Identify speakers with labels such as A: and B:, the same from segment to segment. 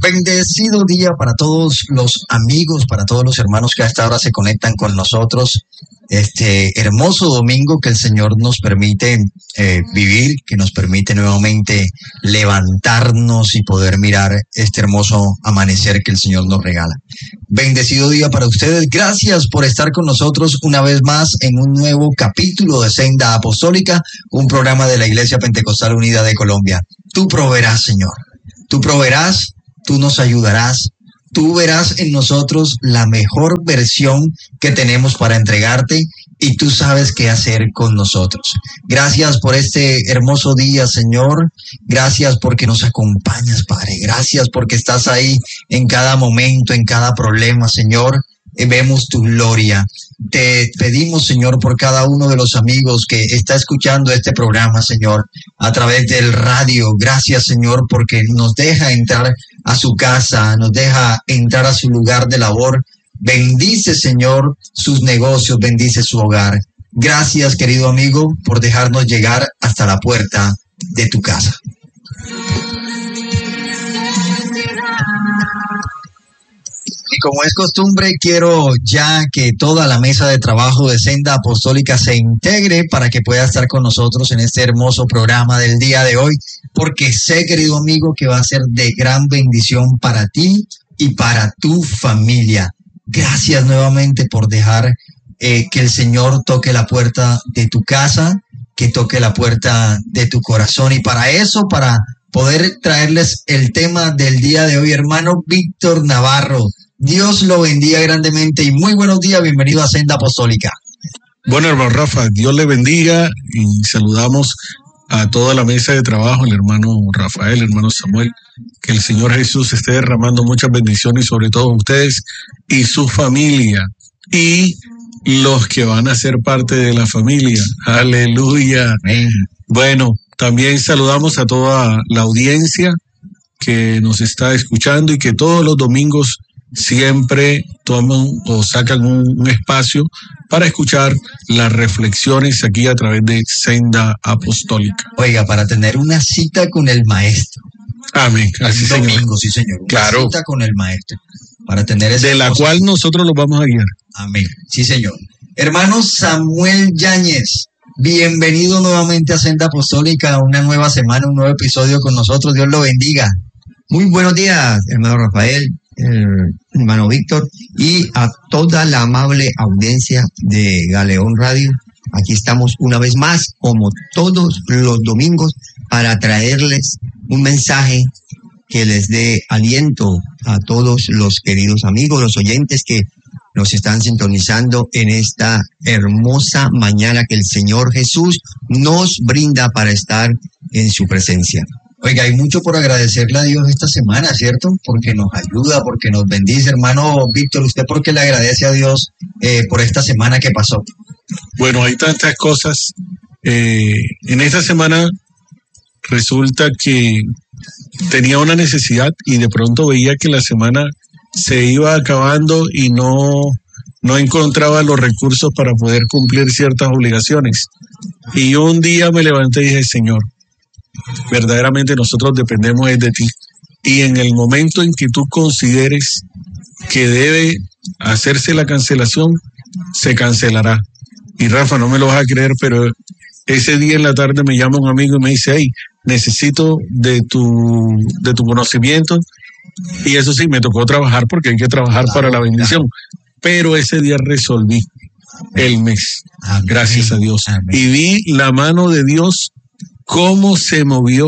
A: Bendecido día para todos los amigos, para todos los hermanos que a esta hora se conectan con nosotros. Este hermoso domingo que el Señor nos permite vivir, que nos permite nuevamente levantarnos y poder mirar este hermoso amanecer que el Señor nos regala. Bendecido día para ustedes. Gracias por estar con nosotros una vez más en un nuevo capítulo de Senda Apostólica, un programa de la Iglesia Pentecostal Unida de Colombia. Tú proveerás, Señor. Tú proveerás. Tú nos ayudarás, tú verás en nosotros la mejor versión que tenemos para entregarte y tú sabes qué hacer con nosotros. Gracias por este hermoso día, Señor. Gracias porque nos acompañas, Padre. Gracias porque estás ahí en cada momento, en cada problema, Señor. Vemos tu gloria. Te pedimos, Señor, por cada uno de los amigos que está escuchando este programa, Señor, a través del radio. Gracias, Señor, porque nos deja entrar a su casa, nos deja entrar a su lugar de labor. Bendice, Señor, sus negocios, bendice su hogar. Gracias, querido amigo, por dejarnos llegar hasta la puerta de tu casa. Y como es costumbre, quiero ya que toda la mesa de trabajo de Senda Apostólica se integre para que pueda estar con nosotros en este hermoso programa del día de hoy, porque sé, querido amigo, que va a ser de gran bendición para ti y para tu familia. Gracias nuevamente por dejar que el Señor toque la puerta de tu casa, que toque la puerta de tu corazón. Y para eso, para poder traerles el tema del día de hoy, hermano Víctor Navarro. Dios lo bendiga grandemente y muy buenos días, bienvenido a Senda Apostólica.
B: Bueno, hermano Rafa, Dios le bendiga y saludamos a toda la mesa de trabajo, el hermano Rafael, el hermano Samuel, que el Señor Jesús esté derramando muchas bendiciones sobre todos ustedes y su familia y los que van a ser parte de la familia. Aleluya.
A: Amén.
B: Bueno, también saludamos a toda la audiencia que nos está escuchando y que todos los domingos siempre toman o sacan un espacio para escuchar las reflexiones aquí a través de Senda Apostólica.
A: Oiga, para tener una cita con el maestro.
B: Amén. Así,
A: domingo, sí, señor.
B: Claro.
A: Una cita con el maestro. Para tener esa
B: de la
A: cosa.
B: cual nosotros los vamos a guiar.
A: Amén. Sí, señor. Hermano Samuel Yáñez, bienvenido nuevamente a Senda Apostólica, una nueva semana, un nuevo episodio con nosotros. Dios lo bendiga.
C: Muy buenos días, hermano Rafael, hermano Víctor, y a toda la amable audiencia de Galeón Radio. Aquí estamos una vez más, como todos los domingos, para traerles un mensaje que les dé aliento a todos los queridos amigos, los oyentes que nos están sintonizando en esta hermosa mañana que el Señor Jesús nos brinda para estar en su presencia.
A: Oiga, hay mucho por agradecerle a Dios esta semana, ¿cierto? Porque nos ayuda, porque nos bendice. Hermano Víctor, ¿usted por qué le agradece a Dios por esta semana que pasó?
B: Bueno, hay tantas cosas. En esta semana resulta que tenía una necesidad y de pronto veía que la semana se iba acabando y no encontraba los recursos para poder cumplir ciertas obligaciones. Y un día me levanté y dije, Señor, verdaderamente nosotros dependemos de ti. Y en el momento en que tú consideres que debe hacerse la cancelación, se cancelará. Y Rafa, no me lo vas a creer, pero ese día en la tarde me llama un amigo y me dice, hey, necesito de tu conocimiento. Y eso sí, me tocó trabajar porque hay que trabajar para la bendición. Pero ese día resolví el mes.
A: Amén.
B: Gracias a Dios.
A: Amén.
B: Y vi la mano de Dios cómo se movió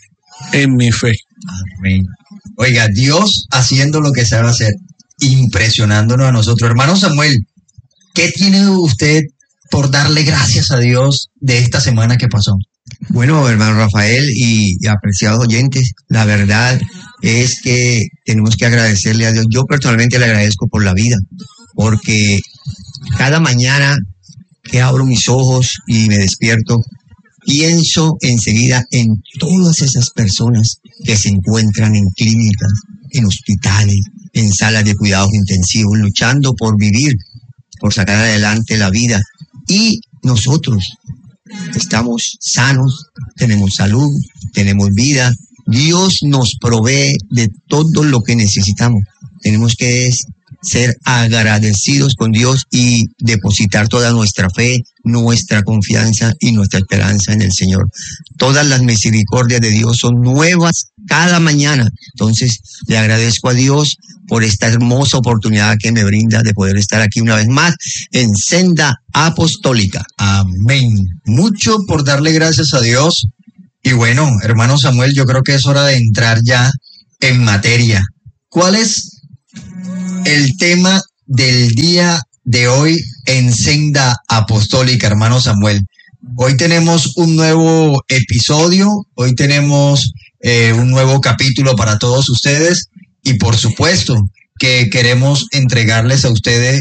B: en mi fe.
A: Amén. Oiga, Dios haciendo lo que sabe hacer, impresionándonos a nosotros. Hermano Samuel, ¿qué tiene usted por darle gracias a Dios de esta semana que pasó?
C: Bueno, hermano Rafael y apreciados oyentes, la verdad es que tenemos que agradecerle a Dios. Yo personalmente le agradezco por la vida, porque cada mañana que abro mis ojos y me despierto, pienso enseguida en todas esas personas que se encuentran en clínicas, en hospitales, en salas de cuidados intensivos, luchando por vivir, por sacar adelante la vida. Y nosotros estamos sanos, tenemos salud, tenemos vida, Dios nos provee de todo lo que necesitamos. Tenemos que ser agradecidos con Dios y depositar toda nuestra fe, nuestra confianza y nuestra esperanza en el Señor. Todas las misericordias de Dios son nuevas cada mañana. Entonces, le agradezco a Dios por esta hermosa oportunidad que me brinda de poder estar aquí una vez más en Senda Apostólica.
A: Amén. Mucho por darle gracias a Dios. Y bueno, hermano Samuel, yo creo que es hora de entrar ya en materia. ¿Cuál es el tema del día de hoy en Senda Apostólica, hermano Samuel? Hoy tenemos un nuevo episodio, hoy tenemos un nuevo capítulo para todos ustedes y por supuesto que queremos entregarles a ustedes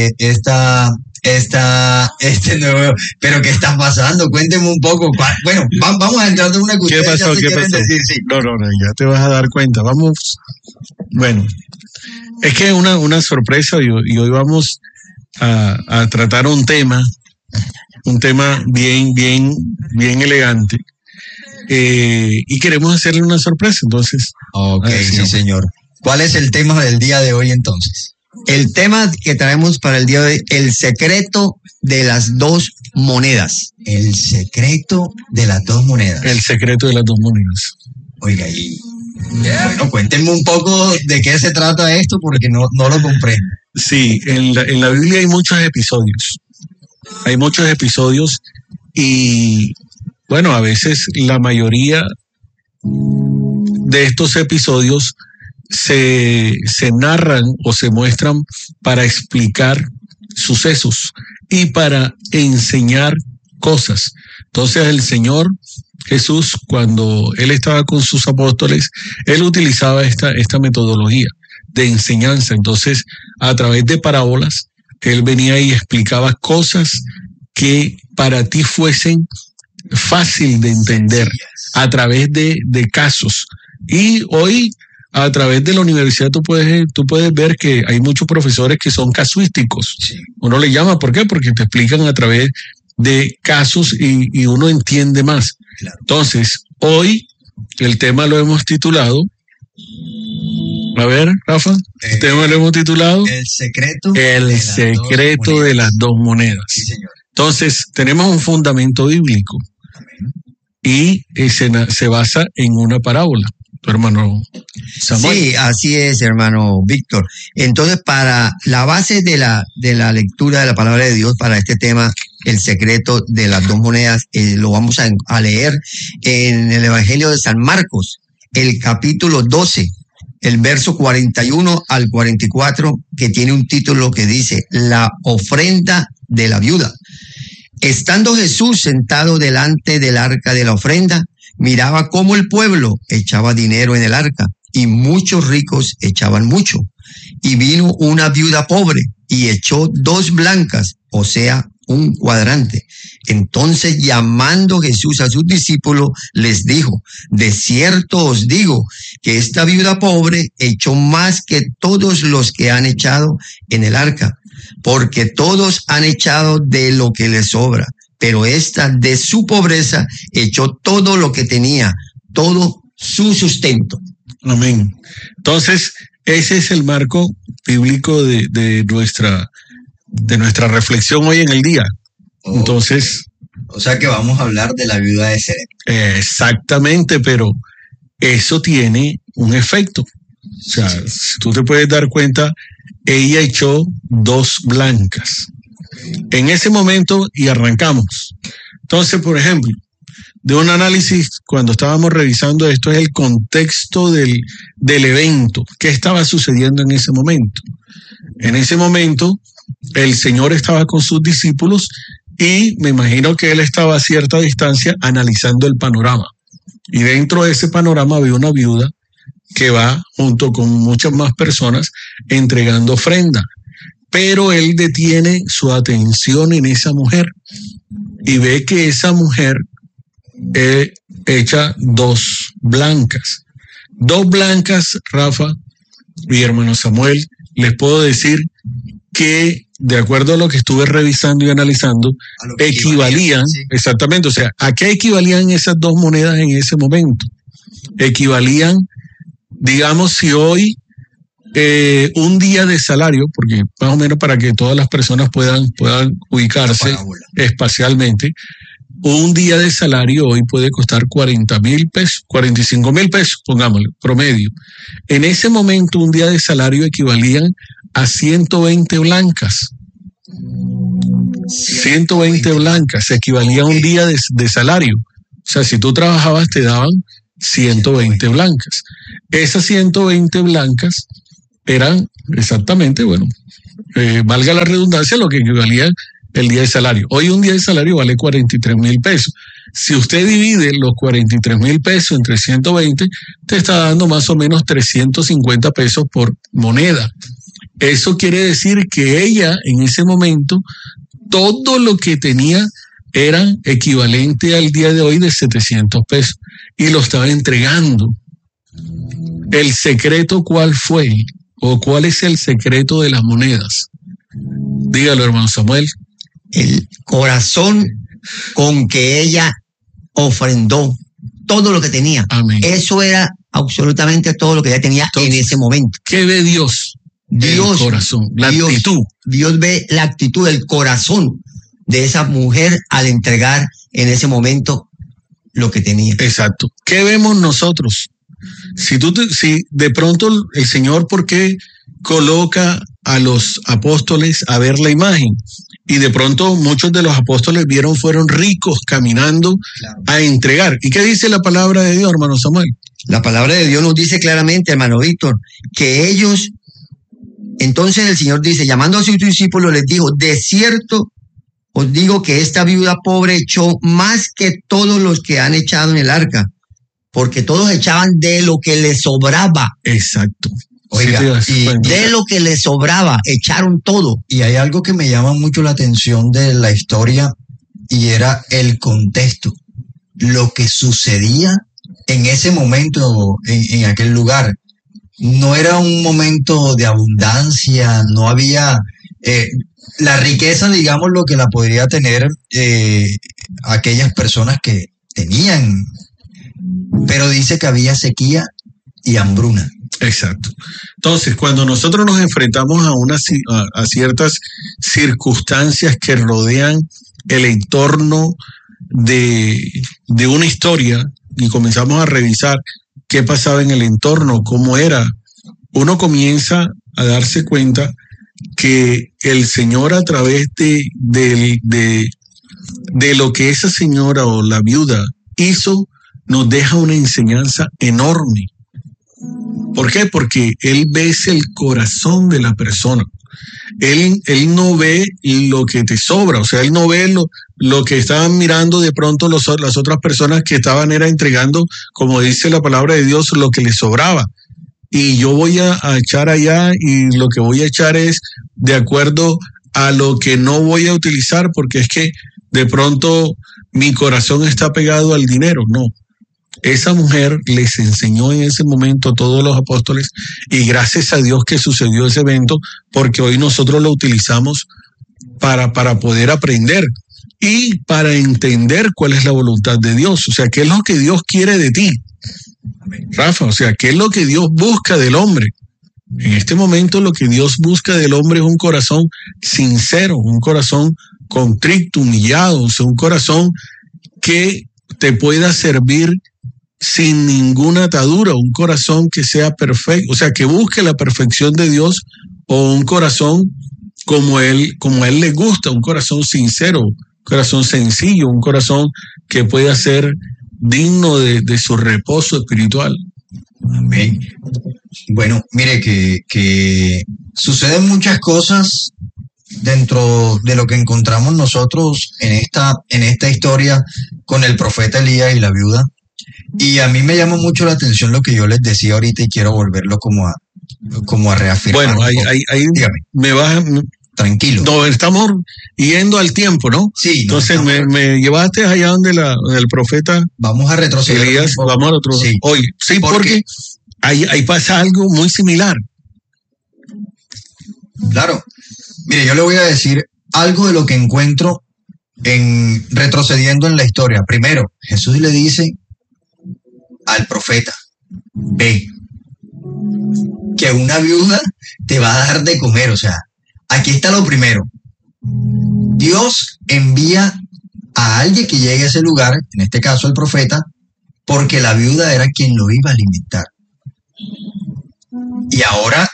A: este nuevo, pero ¿qué está pasando? Cuéntenme un poco. Bueno, vamos a entrar de una que ustedes ya se quieren decir. Sí.
B: No, ya te vas a dar cuenta. Vamos, bueno, es que es una sorpresa y hoy vamos a tratar un tema bien elegante. Y queremos hacerle una sorpresa, entonces.
A: Ok, sí, señor. ¿Cuál es el tema del día de hoy entonces?
C: El tema que traemos para el día de hoy, el secreto de las dos monedas.
A: El secreto de las dos monedas.
B: El secreto de las dos monedas.
A: Oiga, y bueno, cuéntenme un poco de qué se trata esto, porque no lo comprendo.
B: Sí, en la Biblia hay muchos episodios. Hay muchos episodios y, bueno, a veces la mayoría de estos episodios se narran o se muestran para explicar sucesos y para enseñar cosas. Entonces el Señor Jesús, cuando Él estaba con sus apóstoles, Él utilizaba esta metodología de enseñanza. Entonces, a través de parábolas, Él venía y explicaba cosas que para ti fuesen fácil de entender a través de casos. Y hoy, a través de la universidad, tú puedes ver que hay muchos profesores que son casuísticos.
A: Sí.
B: Uno le llama, ¿por qué? Porque te explican a través de casos y uno entiende más.
A: Claro.
B: Entonces, hoy el tema lo hemos titulado, a ver, Rafa, el tema lo hemos titulado
A: El secreto
B: de las dos monedas.
A: Sí, señor.
B: Entonces, tenemos un fundamento bíblico.
A: Amén.
B: Y se basa en una parábola. Tu hermano Samuel.
C: Sí, así es, hermano Víctor. Entonces, para la base de la lectura de la palabra de Dios para este tema, el secreto de las dos monedas, lo vamos a leer en el Evangelio de San Marcos, el capítulo 12, el verso 41 al 44, que tiene un título que dice, la ofrenda de la viuda. Estando Jesús sentado delante del arca de la ofrenda, miraba cómo el pueblo echaba dinero en el arca y muchos ricos echaban mucho. Y vino una viuda pobre y echó 2 blancas, o sea, un cuadrante. Entonces, llamando Jesús a sus discípulos, les dijo, de cierto os digo que esta viuda pobre echó más que todos los que han echado en el arca, porque todos han echado de lo que les sobra, pero esta de su pobreza echó todo lo que tenía, todo su sustento.
B: Amén. Entonces, ese es el marco bíblico de nuestra reflexión hoy en el día. Entonces,
A: o sea que vamos a hablar de la viuda de Sarepta.
B: Exactamente, pero eso tiene un efecto. O sea, si tú te puedes dar cuenta, ella echó 2 blancas. En ese momento, y arrancamos. Entonces, por ejemplo, de un análisis, cuando estábamos revisando esto, es el contexto del evento. ¿Qué estaba sucediendo en ese momento? En ese momento, el Señor estaba con sus discípulos y me imagino que Él estaba a cierta distancia analizando el panorama. Y dentro de ese panorama había una viuda que va junto con muchas más personas entregando ofrenda. Pero Él detiene su atención en esa mujer y ve que esa mujer echa 2 blancas. 2 blancas, Rafa y hermano Samuel, les puedo decir que, de acuerdo a lo que estuve revisando y analizando, equivalían, sí. Exactamente, o sea, ¿a qué equivalían esas 2 monedas en ese momento? equivalían, digamos, si hoy un día de salario, porque más o menos para que todas las personas puedan ubicarse espacialmente, un día de salario hoy puede costar 40,000 pesos, 45,000 pesos, pongámosle, promedio. En ese momento, un día de salario equivalían a 120 blancas. 120 blancas equivalía a un día de salario. O sea, si tú trabajabas, te daban 120 blancas. Esas 120 blancas eran exactamente, valga la redundancia, lo que equivalía el día de salario. Hoy un día de salario vale 43,000 pesos. Si usted divide los 43,000 pesos entre 120, te está dando más o menos 350 pesos por moneda. Eso quiere decir que ella, en ese momento, todo lo que tenía era equivalente al día de hoy de 700 pesos y lo estaba entregando. ¿El secreto cuál fue? ¿O cuál es el secreto de las monedas? Dígalo, hermano Samuel.
C: El corazón con que ella ofrendó todo lo que tenía.
B: Amén.
C: Eso era absolutamente todo lo que ella tenía. Entonces, en ese momento.
B: ¿Qué ve Dios? El corazón, la actitud.
C: Dios ve la actitud, el corazón de esa mujer al entregar en ese momento lo que tenía.
B: Exacto. ¿Qué vemos nosotros? Si de pronto el Señor, ¿por qué coloca a los apóstoles a ver la imagen? Y de pronto muchos de los apóstoles fueron ricos caminando a entregar. ¿Y qué dice la palabra de Dios, hermano Samuel?
C: La palabra de Dios nos dice claramente, hermano Víctor, que ellos, entonces el Señor dice, llamando a sus discípulos, les dijo, de cierto os digo que esta viuda pobre echó más que todos los que han echado en el arca, porque todos echaban de lo que les sobraba.
B: Exacto.
C: Oiga, y de lo que les sobraba, echaron todo.
A: Y hay algo que me llama mucho la atención de la historia y era el contexto, lo que sucedía en ese momento, en aquel lugar. No era un momento de abundancia, no había la riqueza, digamos, lo que la podría tener aquellas personas que tenían, pero dice que había sequía y hambruna.
B: Exacto. Entonces, cuando nosotros nos enfrentamos a ciertas circunstancias que rodean el entorno de una historia y comenzamos a revisar qué pasaba en el entorno, cómo era, uno comienza a darse cuenta que el Señor, a través de lo que esa señora o la viuda hizo, nos deja una enseñanza enorme. ¿Por qué? Porque Él ve el corazón de la persona. Él no ve lo que te sobra, o sea, Él no ve lo que estaban mirando de pronto las otras personas que estaban entregando, como dice la palabra de Dios, lo que les sobraba. Y yo voy a echar allá y lo que voy a echar es de acuerdo a lo que no voy a utilizar, porque es que de pronto mi corazón está pegado al dinero. No. Esa mujer les enseñó en ese momento a todos los apóstoles y gracias a Dios que sucedió ese evento, porque hoy nosotros lo utilizamos para poder aprender y para entender cuál es la voluntad de Dios. O sea, qué es lo que Dios quiere de ti, Rafa. O sea, qué es lo que Dios busca del hombre. En este momento lo que Dios busca del hombre es un corazón sincero, un corazón contrito, humillado, o sea, un corazón que te pueda servir sin ninguna atadura, un corazón que sea perfecto, o sea, que busque la perfección de Dios, o un corazón como a él le gusta, un corazón sincero, un corazón sencillo, un corazón que pueda ser digno de su reposo espiritual.
A: Amén. Bueno, mire que suceden muchas cosas dentro de lo que encontramos nosotros en esta historia con el profeta Elías y la viuda. Y a mí me llama mucho la atención lo que yo les decía ahorita y quiero volverlo como a reafirmar.
B: Bueno, ahí me vas...
A: Tranquilo.
B: No, estamos yendo al tiempo, ¿no?
A: Sí.
B: Entonces me llevaste allá donde el profeta.
A: Vamos a retroceder.
B: Elías, vamos a retroceder.
A: Sí.
B: Oye, sí, porque ahí pasa algo muy similar.
A: Claro. Mire, yo le voy a decir algo de lo que encuentro retrocediendo en la historia. Primero, Jesús le dice al profeta, ve que una viuda te va a dar de comer. O sea, aquí está lo primero. Dios envía a alguien que llegue a ese lugar, en este caso el profeta, porque la viuda era quien lo iba a alimentar. Y ahora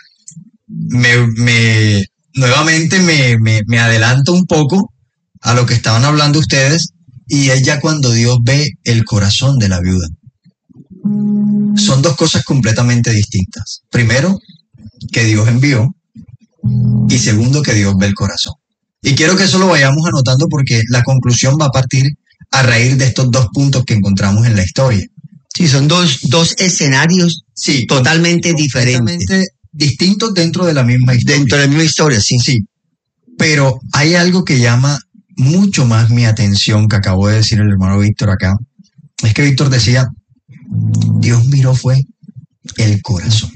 A: nuevamente me adelanto un poco a lo que estaban hablando ustedes, y es ya cuando Dios ve el corazón de la viuda. Son dos cosas completamente distintas. Primero, que Dios envió, y segundo, que Dios ve el corazón. Y quiero que eso lo vayamos anotando porque la conclusión va a partir a raíz de estos dos puntos que encontramos en la historia.
C: Sí, son dos escenarios totalmente diferentes.
A: Distintos dentro de la misma historia.
C: Dentro de la misma historia, sí.
A: Sí. Pero hay algo que llama mucho más mi atención que acabó de decir el hermano Víctor acá. Es que Víctor decía, Dios miró fue el corazón.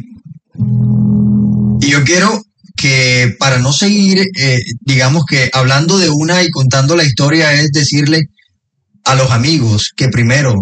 A: Y yo quiero que para no seguir, digamos que hablando de una y contando la historia, es decirle a los amigos que primero